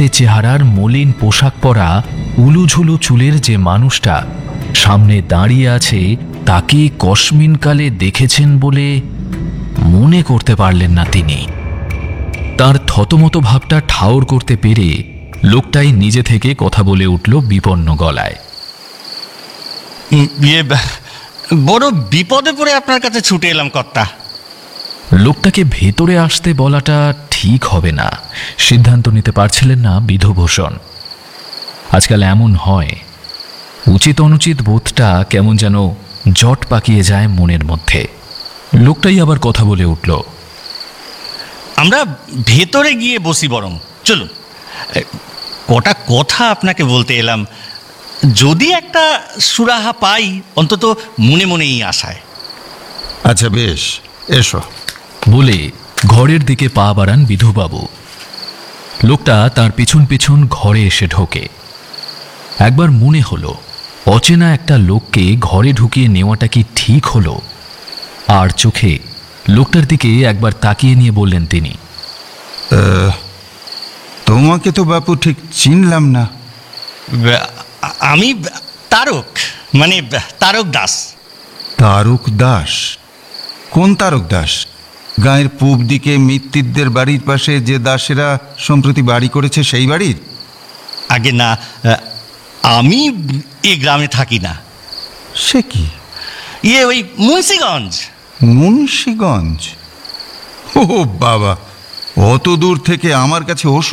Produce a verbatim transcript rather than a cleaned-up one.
ল্যাংচে চেহারার মলিন পোশাক পরা উলুঝুলু চুলের যে মানুষটা সামনে দাঁড়িয়ে আছে তাকে কসমিনকালে দেখেছেন বলে মনে করতে পারলেন না তিনি। তার থতমত ভাবটা ঠাউর করতে পেরে লোকটাই নিজে থেকে কথা বলে উঠল বিপন্ন গলায়। ইয়ে বড় বিপদে পড়ে আপনার কাছে ছুটে এলাম কর্তা। লোকটাকে ভেতরে আসতে বলাটা ঠিক হবে না, সিদ্ধান্ত নিতে পারছিলেন না বিধুভূষণ। আজকাল এমন হয়, উচিত অনুচিত বোধটা কেমন যেন জট পাকিয়ে যায় মনের মধ্যে। লোকটাই আবার কথা বলে উঠল। আমরা ভেতরে গিয়ে বসি বরং, চলুন। কটা কথা আপনাকে বলতে এলাম, যদি একটা সুরাহা পাই অন্তত মনে মনেই আশায়। আচ্ছা বেশ, এসো বলে ঘরের দিকে পা বাড়ান বিধুবাবু। লোকটা তার পিছন পিছন ঘরে এসে ঢোকে। একবার মনে হলো অচেনা একটা লোককে ঘরে ঢুকিয়ে নেওয়াটা কি ঠিক হলো। আর চোখে লোকটার দিকে একবার তাকিয়ে নিয়ে বললেন তিনি, তোমাকে তো বাপু ঠিক চিনলাম না। আমি তারক, মানে তারক দাস। তারক দাস? কোন তারক দাস? গায়ের পূব দিকে মৃত্যুদের বাড়ির পাশে যে দাসেরা সম্প্রতি বাড়ি করেছে সেই বাড়ির? আগে না, আমি এ গ্রামে থাকি না। সে কি? ইয়ে ওই মুন্সিগঞ্জ। মুন্সিগঞ্জ? ও বাবা, অত দূর থেকে আমার কাছে ওষুধ